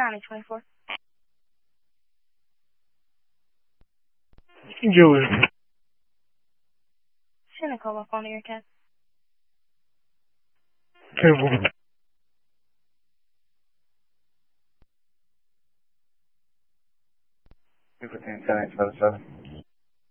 Brownie 24. Julian. Shouldn't call my phone to your cat. Careful. 215-787.